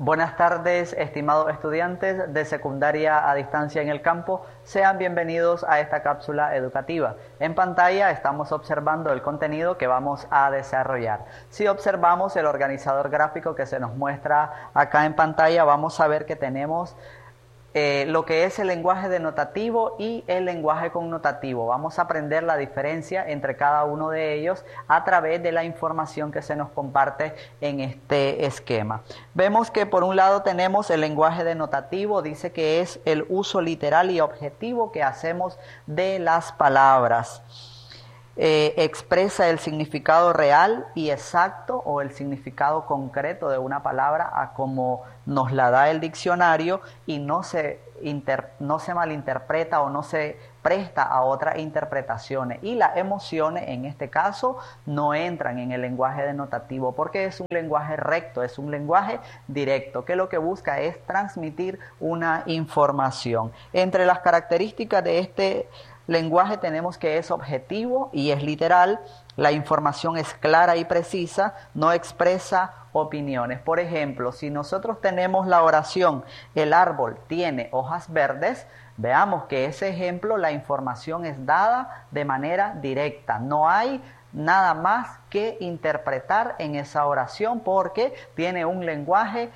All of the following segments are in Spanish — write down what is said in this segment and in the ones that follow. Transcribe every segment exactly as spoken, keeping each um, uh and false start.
Buenas tardes, estimados estudiantes de secundaria a distancia en el campo. Sean bienvenidos a esta cápsula educativa. En pantalla estamos observando el contenido que vamos a desarrollar. Si observamos el organizador gráfico que se nos muestra acá en pantalla, vamos a ver que tenemos Eh, lo que es el lenguaje denotativo y el lenguaje connotativo. Vamos a aprender la diferencia entre cada uno de ellos a través de la información que se nos comparte en este esquema. Vemos que por un lado tenemos el lenguaje denotativo, dice que es el uso literal y objetivo que hacemos de las palabras. Eh, expresa el significado real y exacto o el significado concreto de una palabra a como nos la da el diccionario y no se, inter, no se malinterpreta o no se presta a otras interpretaciones. Y las emociones en este caso no entran en el lenguaje denotativo porque es un lenguaje recto, es un lenguaje directo que lo que busca es transmitir una información. Entre las características de este lenguaje tenemos que es objetivo y es literal, la información es clara y precisa, no expresa opiniones. Por ejemplo, si nosotros tenemos la oración, el árbol tiene hojas verdes, veamos que ese ejemplo, la información es dada de manera directa, no hay nada más que interpretar en esa oración porque tiene un lenguaje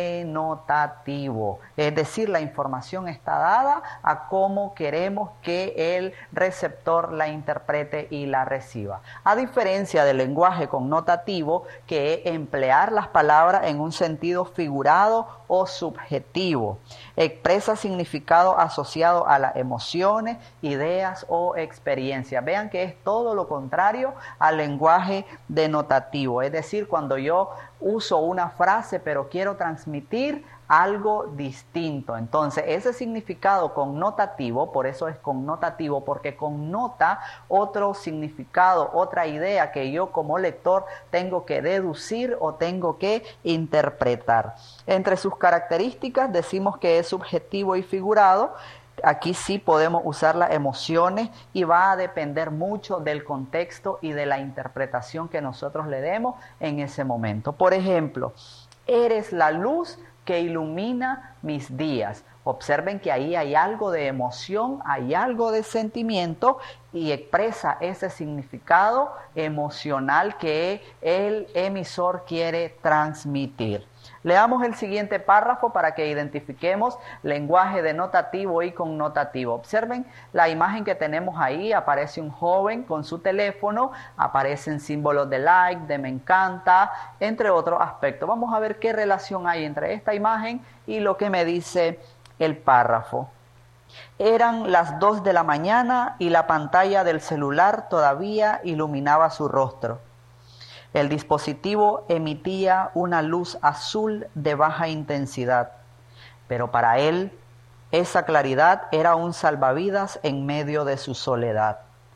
denotativo, es decir, la información está dada a cómo queremos que el receptor la interprete y la reciba. A diferencia del lenguaje connotativo, que es emplear las palabras en un sentido figurado o subjetivo, expresa significado asociado a las emociones, ideas o experiencias. Vean que es todo lo contrario al lenguaje denotativo, es decir, cuando yo uso una frase pero quiero transmitir algo distinto. Entonces, ese significado connotativo, por eso es connotativo, porque connota otro significado, otra idea que yo como lector tengo que deducir o tengo que interpretar. Entre sus características decimos que es subjetivo y figurado. Aquí sí podemos usar las emociones y va a depender mucho del contexto y de la interpretación que nosotros le demos en ese momento. Por ejemplo, eres la luz que ilumina mis días. Observen que ahí hay algo de emoción, hay algo de sentimiento y expresa ese significado emocional que el emisor quiere transmitir. Leamos el siguiente párrafo para que identifiquemos lenguaje denotativo y connotativo. Observen la imagen que tenemos ahí, aparece un joven con su teléfono, aparecen símbolos de like, de me encanta, entre otros aspectos. Vamos a ver qué relación hay entre esta imagen y lo que me dice el párrafo. Eran las dos de la mañana y la pantalla del celular todavía iluminaba su rostro. El dispositivo emitía una luz azul de baja intensidad, pero para él esa claridad era un salvavidas en medio de su soledad.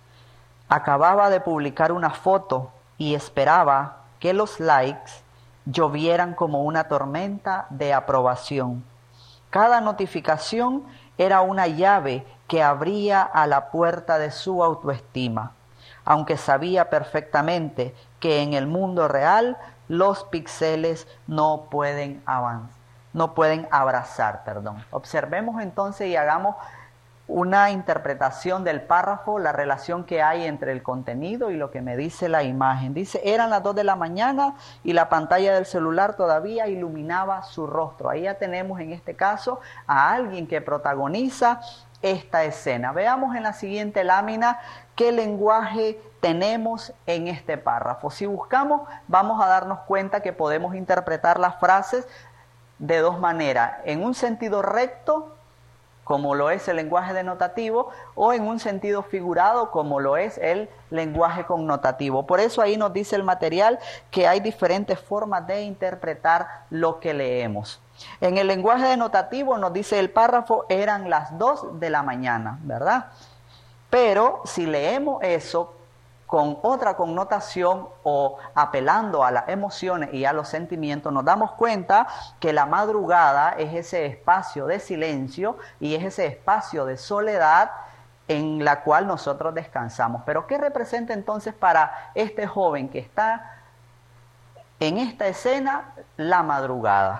Acababa de publicar una foto y esperaba que los likes llovieran como una tormenta de aprobación. Cada notificación era una llave que abría a la puerta de su autoestima, aunque sabía perfectamente que en el mundo real los píxeles no pueden avanzar, no pueden abrazar, perdón. Observemos entonces y hagamos una interpretación del párrafo, la relación que hay entre el contenido y lo que me dice la imagen. Dice, eran las dos de la mañana y la pantalla del celular todavía iluminaba su rostro. Ahí ya tenemos en este caso a alguien que protagoniza esta escena. Veamos en la siguiente lámina qué lenguaje tenemos en este párrafo. Si buscamos, vamos a darnos cuenta que podemos interpretar las frases de dos maneras, en un sentido recto, como lo es el lenguaje denotativo, o en un sentido figurado, como lo es el lenguaje connotativo. Por eso ahí nos dice el material que hay diferentes formas de interpretar lo que leemos. En el lenguaje denotativo nos dice el párrafo, eran las dos de la mañana, ¿verdad? Pero si leemos eso con otra connotación o apelando a las emociones y a los sentimientos, nos damos cuenta que la madrugada es ese espacio de silencio y es ese espacio de soledad en la cual nosotros descansamos. Pero ¿qué representa entonces para este joven que está en esta escena la madrugada?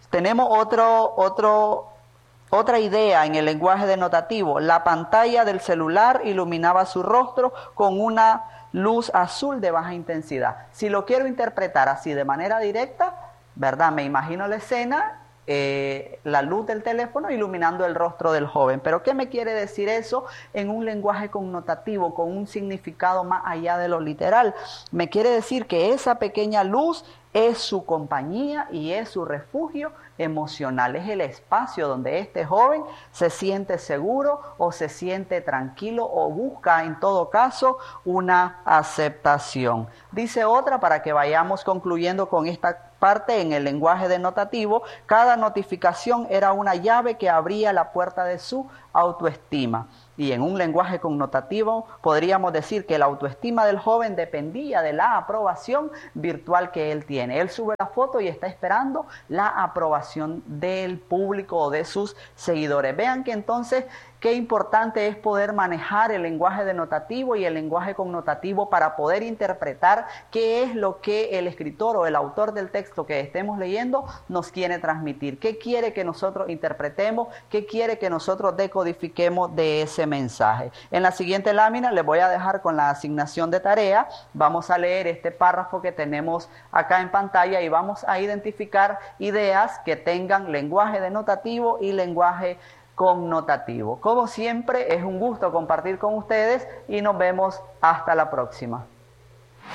tenemos otro, otro, otra idea en el lenguaje denotativo. La pantalla del celular iluminaba su rostro con una luz azul de baja intensidad. Si lo quiero interpretar así de manera directa, ¿verdad? Me imagino la escena, eh, la luz del teléfono iluminando el rostro del joven. Pero ¿qué me quiere decir eso en un lenguaje connotativo, con un significado más allá de lo literal? Me quiere decir que esa pequeña luz es su compañía y es su refugio emocional, es el espacio donde este joven se siente seguro o se siente tranquilo o busca en todo caso una aceptación. Dice otra, para que vayamos concluyendo con esta parte en el lenguaje denotativo: cada notificación era una llave que abría la puerta de su autoestima. Y en un lenguaje connotativo podríamos decir que la autoestima del joven dependía de la aprobación virtual que él tiene. Él sube la foto y está esperando la aprobación del público o de sus seguidores. Vean que entonces qué importante es poder manejar el lenguaje denotativo y el lenguaje connotativo para poder interpretar qué es lo que el escritor o el autor del texto que estemos leyendo nos quiere transmitir, qué quiere que nosotros interpretemos, qué quiere que nosotros decodifiquemos de ese mensaje. En la siguiente lámina les voy a dejar con la asignación de tarea. Vamos a leer este párrafo que tenemos acá en pantalla y vamos a identificar ideas que tengan lenguaje denotativo y lenguaje connotativo. Como siempre, es un gusto compartir con ustedes y nos vemos hasta la próxima.